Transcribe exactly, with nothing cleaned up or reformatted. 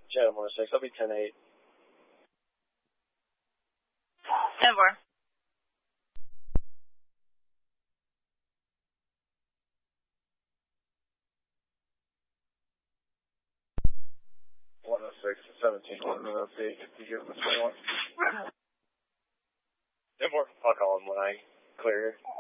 Jet one oh six, I'll be ten eight. ten four. one oh six, seventeen, one oh eight, you give them a twenty-one. ten four, I'll call him when I clear.